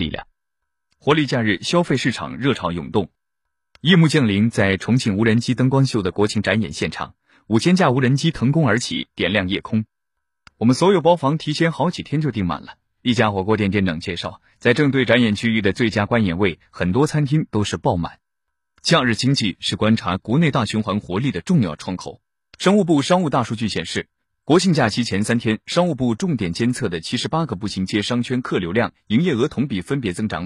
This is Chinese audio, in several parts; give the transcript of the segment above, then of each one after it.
力量。活力假日消费市场热潮涌动。夜幕降临，在重庆无人机灯光秀的国庆展演现场，5000架无人机腾空而起，点亮夜空。我们所有包房提前好几天就订满了。一家火锅店店长介绍，在正对展演区域的最佳观演位，很多餐厅都是爆满。假日经济是观察国内大循环活力的重要窗口。商务部商务大数据显示，国庆假期前3天，商务部重点监测的78个步行街商圈客流量、营业额同比分别增长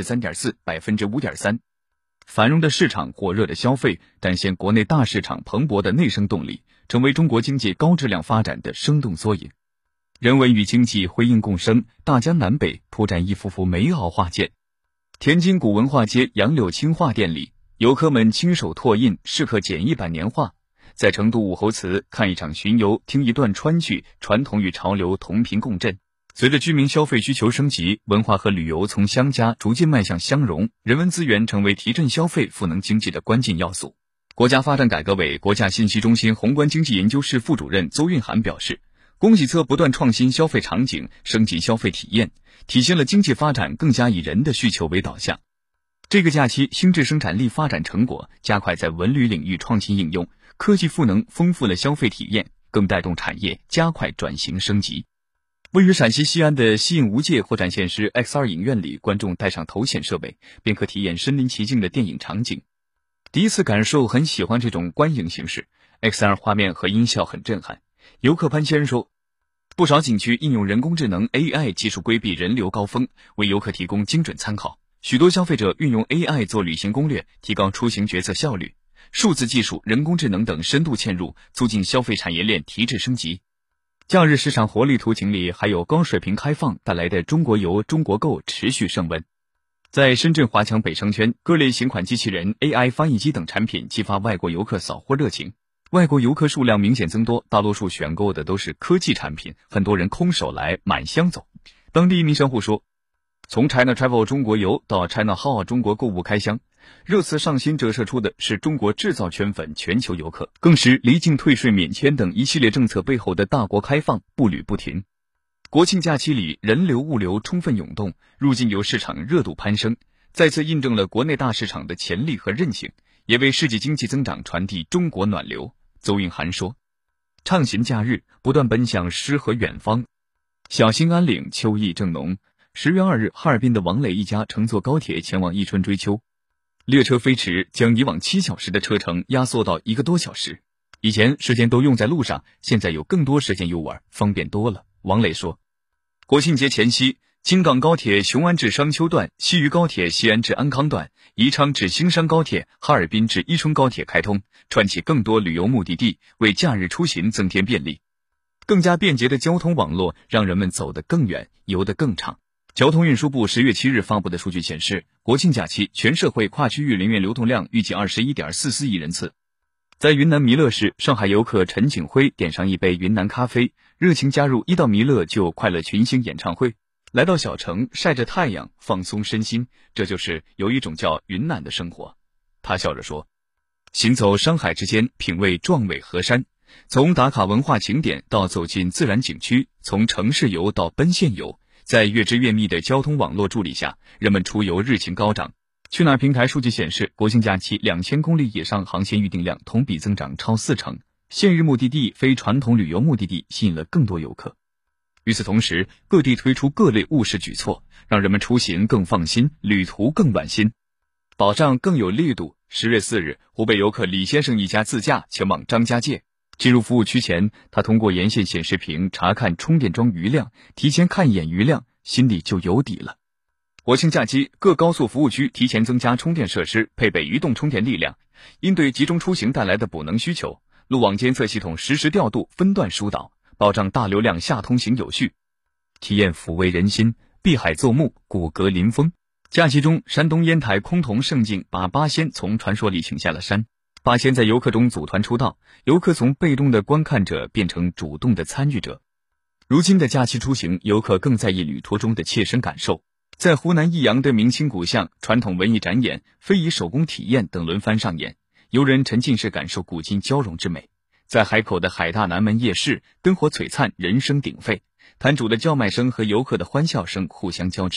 3.4%、5.3%。繁荣的市场、火热的消费，展现国内大市场蓬勃的内生动力，成为中国经济高质量发展的生动缩影。人文与经济辉映共生，大江南北铺展一幅幅美好画卷。天津古文化街杨柳青画店里，游客们亲手拓印，试刻简易版年画。在成都武侯祠看一场巡游，听一段川剧，传统与潮流同频共振。随着居民消费需求升级，文化和旅游从相加逐渐迈向相融，人文资源成为提振消费、赋能经济的关键要素。国家发展改革委国家信息中心宏观经济研究室副主任邹运涵表示，供给侧不断创新消费场景，升级消费体验，体现了经济发展更加以人的需求为导向。这个假期，新质生产力发展成果加快在文旅领域创新应用，科技赋能丰富了消费体验，更带动产业加快转型升级。位于陕西西安的西影无界或展现室 XR 影院里，观众带上头显设备，便可体验身临其境的电影场景。第一次感受很喜欢这种观影形式， XR 画面和音效很震撼。游客潘先生说，不少景区应用人工智能 AI 技术规避人流高峰，为游客提供精准参考。许多消费者运用 AI 做旅行攻略，提高出行决策效率。数字技术、人工智能等深度嵌入，促进消费产业链提质升级。假日市场活力图景里，还有高水平开放带来的中国游、中国购持续升温。在深圳华强北商圈，各类型款机器人、AI 翻译机等产品激发外国游客扫货热情。外国游客数量明显增多，大多数选购的都是科技产品，很多人空手来满箱走。当地一名商户说，从 China Travel 中国游到 China Hall 中国购物开箱，热刺上新折射出的是中国制造圈粉全球游客，更是离境退税免签等一系列政策背后的大国开放步履不停。国庆假期里，人流物流充分涌动，入境游市场热度攀升，再次印证了国内大市场的潜力和韧性，也为世纪经济增长传递中国暖流。邹运涵说，畅行假日，不断奔向诗和远方。小兴安岭秋意正浓。10月2日，哈尔滨的王磊一家乘坐高铁前往伊春追秋，列车飞驰，将以往7小时的车程压缩到1个多小时。以前时间都用在路上，现在有更多时间游玩，方便多了。王磊说，国庆节前夕，京港高铁雄安至商丘段、西渝高铁西安至安康段、宜昌至兴山高铁、哈尔滨至伊春高铁开通，串起更多旅游目的地，为假日出行增添便利。更加便捷的交通网络让人们走得更远，游得更长。交通运输部10月7日发布的数据显示，国庆假期全社会跨区域人员流动量预计21.44亿人次。在云南弥勒市，上海游客陈景辉点上一杯云南咖啡，热情加入一到弥勒就快乐群星演唱会。来到小城，晒着太阳，放松身心，这就是有一种叫云南的生活。他笑着说，行走山海之间，品味壮伟河山，从打卡文化景点到走进自然景区，从城市游到奔现游，在越织越密的交通网络助力下，人们出游热情高涨。去哪儿平台数据显示，国庆假期2000公里以上航线预订量同比增长超40%，现日目的地、非传统旅游目的地吸引了更多游客。与此同时，各地推出各类务实举措，让人们出行更放心，旅途更暖心，保障更有力度。10月4日，湖北游客李先生一家自驾前往张家界。进入服务区前，他通过沿线显示屏查看充电桩余量，提前看一眼余量，心里就有底了。国庆假期，各高速服务区提前增加充电设施，配备移动充电力量，应对集中出行带来的补能需求，路网监测系统实时调度，分段疏导，保障大流量下通行有序。体验抚慰人心，碧海奏木，鼓阁临风。假期中，山东烟台崆峒胜境把八仙从传说里请下了山。八仙在游客中组团出道，游客从被动的观看者变成主动的参与者。如今的假期出行，游客更在意旅途中的切身感受。在湖南益阳的明清古巷，传统文艺展演、非遗手工体验等轮番上演，游人沉浸式感受古今交融之美。在海口的海大南门夜市，灯火璀璨，人声鼎沸，摊主的叫卖声和游客的欢笑声互相交织。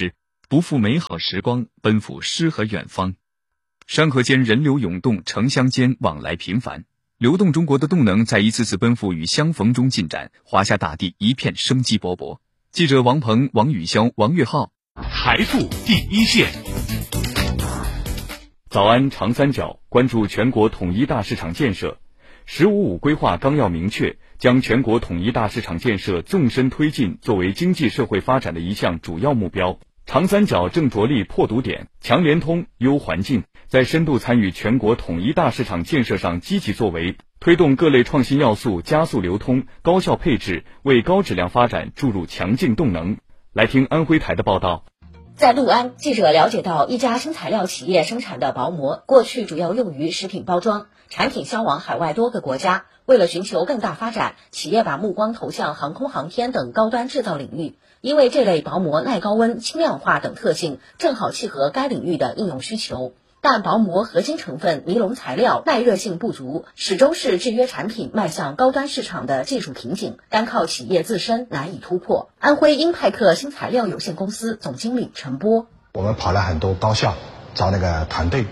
不负美好时光，奔赴诗和远方。山河间人流涌动，城乡间往来频繁，流动中国的动能在一次次奔赴与相逢中进展，华夏大地一片生机勃勃。记者王鹏、王宇潇、王月浩， 财富第一线。早安长三角，关注全国统一大市场建设。“15+5”规划纲要明确，将全国统一大市场建设纵深推进作为经济社会发展的一项主要目标。长三角正着力破堵点、强联通、优环境，在深度参与全国统一大市场建设上积极作为，推动各类创新要素加速流通、高效配置，为高质量发展注入强劲动能。来听安徽台的报道。 在六安，记者了解到，一家新材料企业生产的薄膜，过去主要用于食品包装，产品销往海外多个国家。为了寻求更大发展，企业把目光投向航空航天等高端制造领域，因为这类薄膜耐高温、轻量化等特性，正好契合该领域的应用需求。但薄膜核心成分尼龙材料耐热性不足，始终是制约产品迈向高端市场的技术瓶颈，单靠企业自身难以突破。安徽英派克新材料有限公司总经理陈波： 我们跑了很多高校，找那个团队，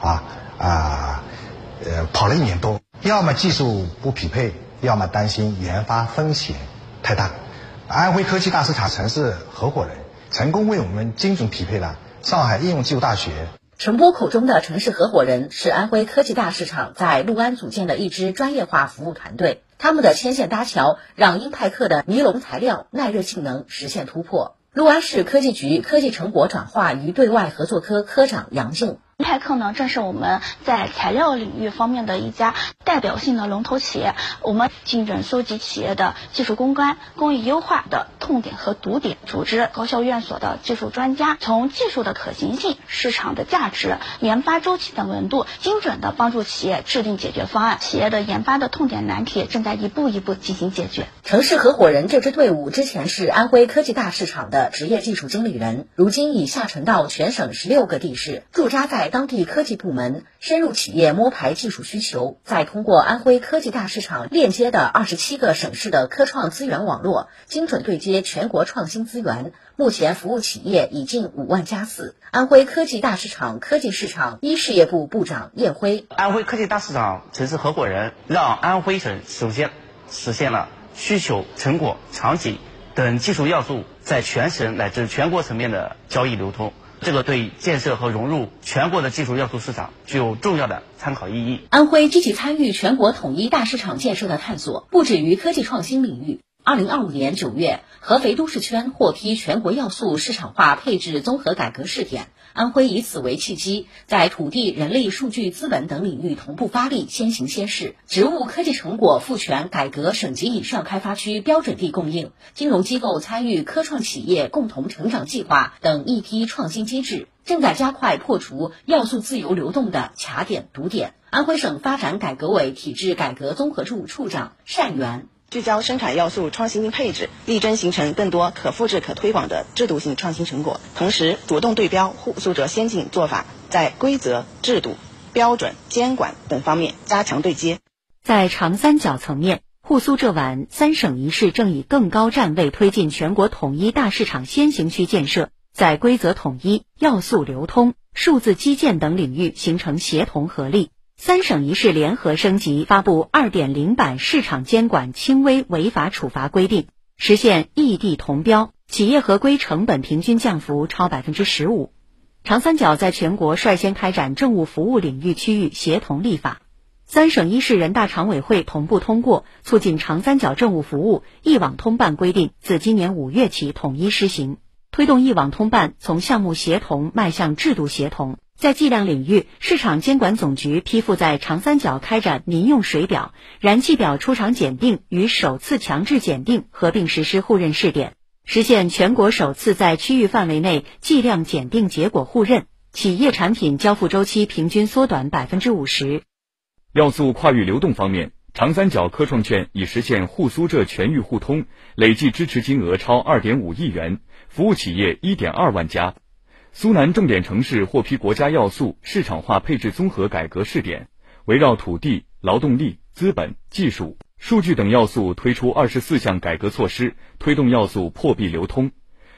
跑了1年多，要么技术不匹配，要么担心研发风险太大。安徽科技大市场城市合伙人成功为我们精准匹配了上海应用技术大学。 陈波口中的城市合伙人是安徽科技大市场在六安组建的一支专业化服务团队，他们的牵线搭桥让英派克的尼龙材料耐热性能实现突破。六安市科技局科技成果转化与对外合作科科长杨静： 英派克呢，正是我们在材料领域方面的一家代表性的龙头企业。我们精准搜集企业的技术攻关、工艺优化的痛点和堵点，组织高校院所的技术专家，从技术的可行性、市场的价值、研发周期等维度，精准的帮助企业制定解决方案。企业的研发的痛点难题正在一步一步进行解决。 城市合伙人这支队伍之前是安徽科技大市场的职业技术经理人，如今已下沉到全省16个地市，驻扎在当地科技部门，深入企业摸排技术需求，再通过安徽科技大市场链接的27个省市的科创资源网络，精准对接全国创新资源。目前服务企业已近5万家次。安徽科技大市场科技市场一事业部部长叶辉： 安徽科技大市场城市合伙人让安徽省首先实现了需求、成果、场景等技术要素在全省乃至全国层面的交易流通，这个对建设和融入全国的技术要素市场具有重要的参考意义。 安徽积极参与全国统一大市场建设的探索，不止于科技创新领域。2025年9月，合肥都市圈获批全国要素市场化配置综合改革试点，安徽以此为契机，在土地、人力、数据、资本等领域同步发力，先行先试。职务科技成果赋权改革省级以上开发区标准地供应，金融机构参与科创企业共同成长计划等一批创新机制，正在加快破除要素自由流动的卡点堵点。安徽省发展改革委体制改革综合处处长单元： 聚焦生产要素创新性配置，力争形成更多可复制可推广的制度性创新成果，同时主动对标互诉者先进做法，在规则、制度、标准、监管等方面加强对接。 在长三角层面，沪苏浙皖3省1市正以更高站位推进全国统一大市场先行区建设，在规则统一、要素流通、数字基建等领域形成协同合力。3省1市联合升级发布 2.0 版市场监管轻微违法处罚规定，实现异地同标，企业合规成本平均降幅超 15%。长三角在全国率先开展政务服务领域区域协同立法。3省1市人大常委会同步通过促进长三角政务服务一网通办规定，自今年5月起统一施行，推动一网通办从项目协同迈向制度协同。在计量领域，市场监管总局批复在长三角开展民用水表、燃气表出厂检定与首次强制检定合并实施互认试点，实现全国首次在区域范围内计量检定结果互认，企业产品交付周期平均缩短 50%。 要素跨域流动方面，长三角科创券已实现沪苏浙全域互通，累计支持金额超 2.5 亿元，服务企业 1.2 万家。苏南重点城市获批国家要素市场化配置综合改革试点，围绕土地、劳动力、资本、技术、数据等要素推出24项改革措施，推动要素破壁流通。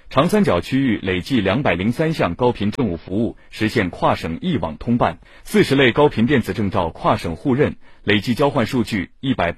长三角区域累计203项高频政务服务实现跨省一网通办，40类高频电子证照跨省互认，累计交换数据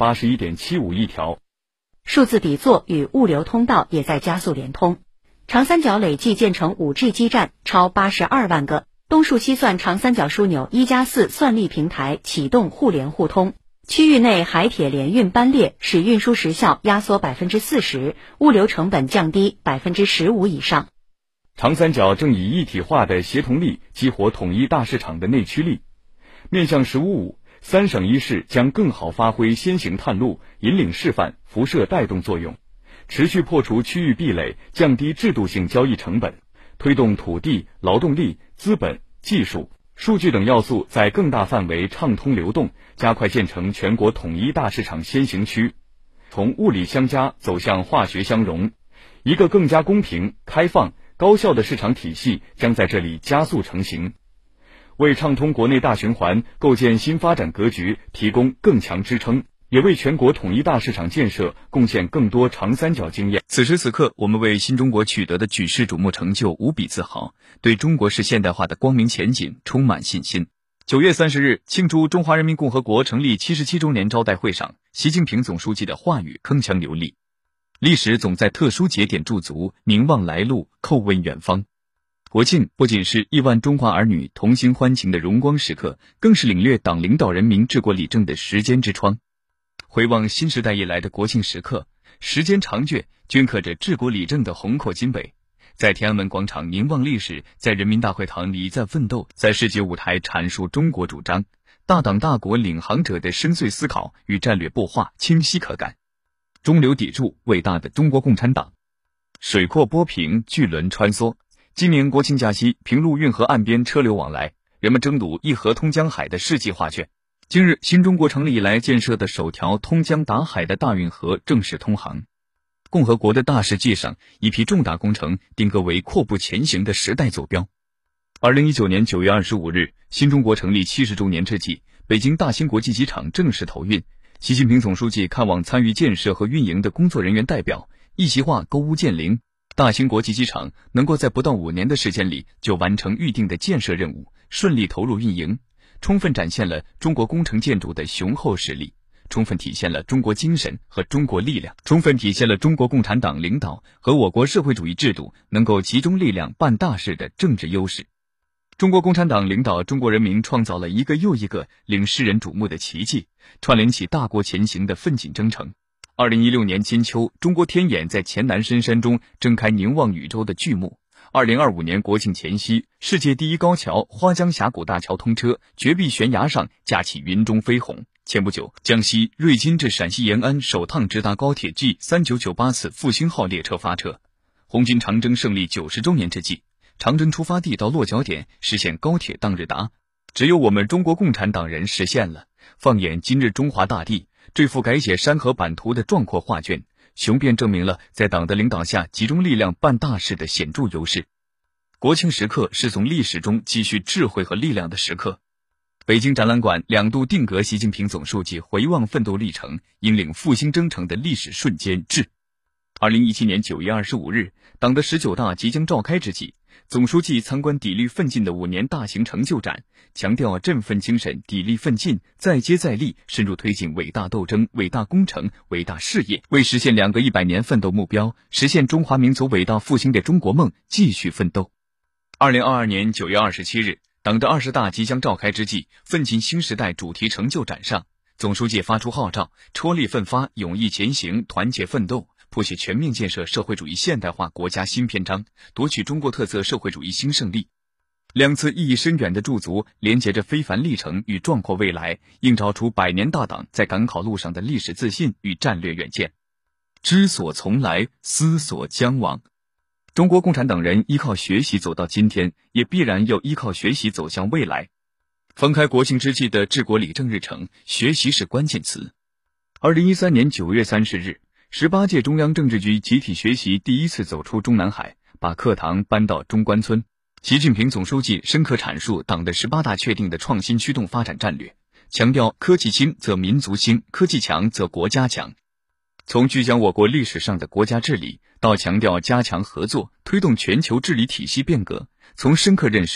181.75亿条。 数字底座与物流通道也在加速联通。长三角累计建成 5G 基站超82万个，东数西算长三角枢纽1+4算力平台启动互联互通。区域内海铁联运班列使运输时效压缩 40%， 物流成本降低 15% 以上。 长三角正以一体化的协同力激活统一大市场的内驱力。面向15.5，三省一市将更好发挥先行探路、引领示范、辐射带动作用，持续破除区域壁垒，降低制度性交易成本，推动土地、劳动力、资本、技术、数据等要素在更大范围畅通流动，加快建成全国统一大市场先行区，从物理相加走向化学相融，一个更加公平、开放、高效的市场体系将在这里加速成型，为畅通国内大循环构建新发展格局提供更强支撑，也为全国统一大市场建设贡献更多长三角经验。 此时此刻，我们为新中国取得的举世瞩目成就无比自豪，对中国式现代化的光明前景充满信心。9月30日，庆祝中华人民共和国成立77周年招待会上，习近平总书记的话语铿锵有力。历史总在特殊节点驻足，凝望来路，叩问远方。国庆不仅是亿万中华儿女同心欢庆的荣光时刻，更是领略党领导人民治国理政的时间之窗。回望新时代以来的国庆时刻，时间长卷镌刻着治国理政的宏阔经纬。在天安门广场凝望历史，在人民大会堂礼赞奋斗，在世界舞台阐述中国主张，大党大国领航者的深邃思考与战略擘画清晰可感。中流砥柱，伟大的中国共产党。水阔波平，巨轮穿梭。今年国庆假期，平陆运河岸边车流往来，人们争睹一河通江海的世纪画卷。今日，新中国成立以来建设的首条通江达海的大运河正式通航。共和国的大事记上，一批重大工程定格为阔步前行的时代坐标。2019年9月25日，新中国成立70周年之际，北京大兴国际机场正式投运。习近平总书记看望参与建设和运营的工作人员代表，一席话勾屋建瓴。大兴国际机场能够在不到5年的时间里就完成预定的建设任务，顺利投入运营，充分展现了中国工程建筑的雄厚实力，充分体现了中国精神和中国力量，充分体现了中国共产党领导和我国社会主义制度能够集中力量办大事的政治优势。中国共产党领导中国人民创造了一个又一个令世人瞩目的奇迹，串联起大国前行的奋进征程。2016年金秋，中国天眼在黔南深山中睁开凝望宇宙的巨幕。2025年国庆前夕，世界第一高桥花江峡谷大桥通车，绝壁悬崖上架起云中飞鸿。前不久，江西瑞金至陕西延安首趟直达高铁 G3998次复兴号列车发车。红军长征胜利90周年之际，长征出发地到落脚点实现高铁当日达，只有我们中国共产党人实现了。放眼今日中华大地，这幅改写山河版图的壮阔画卷，雄辩证明了在党的领导下集中力量办大事的显著优势。国庆时刻是从历史中积蓄智慧和力量的时刻。北京展览馆2度定格习近平总书记回望奋斗历程，引领复兴征程的历史瞬间至。2017年9月25日，党的19大即将召开之际，总书记参观砥砺奋进的5年大型成就展，强调振奋精神，砥砺奋进，再接再厉，深入推进伟大斗争、伟大工程、伟大事业，为实现2个100年奋斗目标，实现中华民族伟大复兴的中国梦继续奋斗。2022年9月27日，党的20大即将召开之际，奋进新时代主题成就展上，总书记发出号召，踔厉奋发，勇毅前行，团结奋斗，谱写全面建设社会主义现代化国家新篇章，夺取中国特色社会主义新胜利。2次意义深远的驻足，连接着非凡历程与壮阔未来，映照出100年大党在赶考路上的历史自信与战略远见。知所从来，思所将往。中国共产党人依靠学习走到今天，也必然要依靠学习走向未来。翻开国庆之际的治国理政日程，学习是关键词。2013年9月30日，18届中央政治局集体学习第一次走出中南海，把课堂搬到中关村。习近平总书记深刻阐述党的18大确定的创新驱动发展战略，强调科技兴则民族兴，科技强则国家强。从聚焦我国历史上的国家治理到强调加强合作，推动全球治理体系变革，从深刻认识